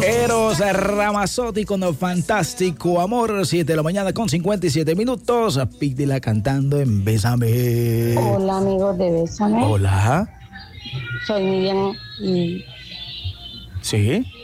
Eros Ramazzotti con el fantástico amor, 7 de la mañana con 57 minutos. Pídela cantando en Bésame. Hola amigos de Bésame. Hola. Soy Miriam y ¿Sí?